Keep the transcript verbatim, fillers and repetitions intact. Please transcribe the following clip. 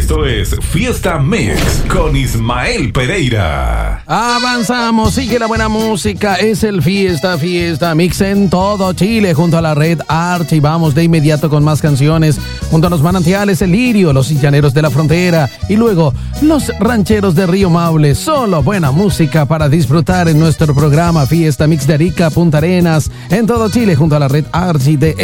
Esto es Fiesta Mix con Ismael Pereira. Avanzamos, sigue la buena música. Es el Fiesta, Fiesta Mix en todo Chile junto a la red Archi. Vamos de inmediato con más canciones. Junto a los manantiales, el Lirio, los llaneros de la frontera y luego los rancheros de Río Maule. Solo buena música para disfrutar en nuestro programa Fiesta Mix de Arica, Punta Arenas, en todo Chile junto a la red Archi de